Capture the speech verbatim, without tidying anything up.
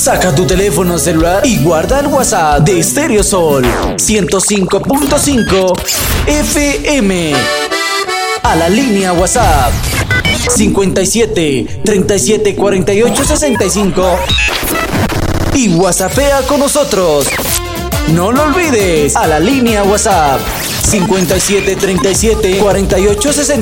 Saca tu teléfono celular y guarda el WhatsApp de Stereo Sol ciento cinco punto cinco F M. A la línea WhatsApp cincuenta y siete, treinta y siete, cuarenta y ocho, sesenta y cinco y WhatsAppea con nosotros. No lo olvides, a la línea WhatsApp cincuenta y siete, treinta y siete, cuarenta y ocho, sesenta y cinco.